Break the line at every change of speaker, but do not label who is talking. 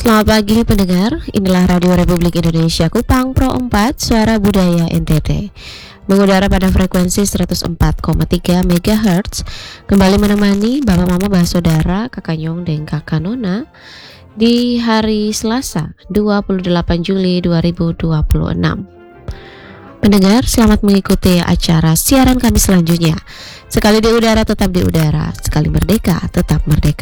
Selamat pagi pendengar, inilah Radio Republik Indonesia Kupang Pro 4 Suara Budaya NTT, mengudara pada frekuensi 104,3 MHz. Kembali menemani Bapak Mama Basodara, Kakak Nyong dan Kakak Nona di hari Selasa 28 Juli 2026. Pendengar, selamat mengikuti acara siaran kami selanjutnya. Sekali di udara tetap di udara, sekali merdeka tetap merdeka.